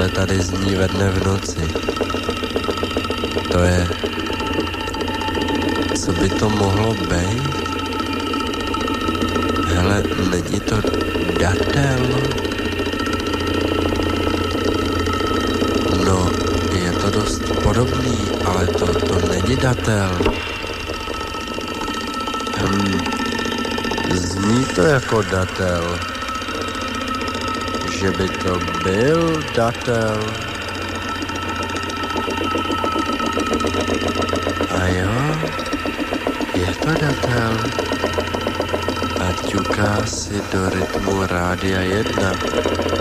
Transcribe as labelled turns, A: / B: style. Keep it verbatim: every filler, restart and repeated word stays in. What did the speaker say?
A: tohle tady zní ve dne v noci. To je... Co by to mohlo být? Hele, není to datel? No, je to dost podobný, ale to, to není datel. Hm, zní to jako datel. Že by to byl datel. A jo, je to datel. A ťuká si do rytmu Rádia jedna.